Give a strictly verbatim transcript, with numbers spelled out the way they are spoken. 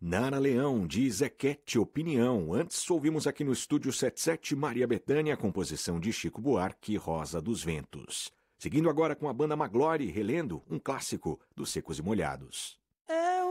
Nara Leão, de Zequete Opinião. Antes ouvimos aqui no Estúdio setenta e sete Maria Bethânia, a composição de Chico Buarque, Rosa dos Ventos. Seguindo agora com a banda Maglore, relendo um clássico dos Secos e Molhados. É